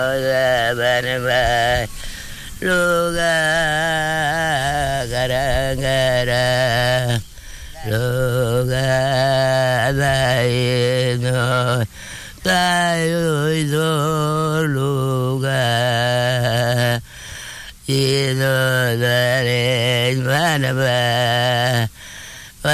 Luga garangara luga daino tayo iso luga ino dare manaba